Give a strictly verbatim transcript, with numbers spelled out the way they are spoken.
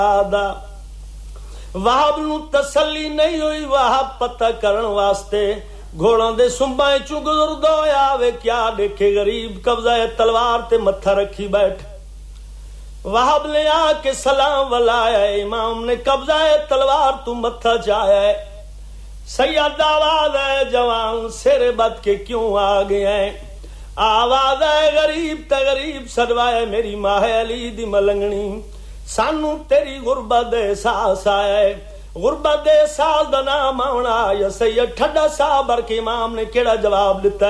वहाब नू तसल्ली नहीं हुई। वहाब पता करन वास्ते घोड़ा दे सुंबाए चू गुजरदा होया वे क्या देखे गरीब कब्जा तलवार ते मत्था रखी बैठ। वहाब ने आके सलाम वलाया, इमाम ने कब्जा तलवार तू मत्था चाया है। सैयद आवाज है जवान सिर बद के क्यों आ गए हैं। आवाज है गरीब ते गरीब सदवाए मेरी माह अली दी मलंगनी। सानू तेरी गुरबत दे एहसास आया है। गुरबत दे एहसास दा नाम आउणा या सैयद ठड्डा साहब बरके इमाम ने केड़ा जवाब दिता।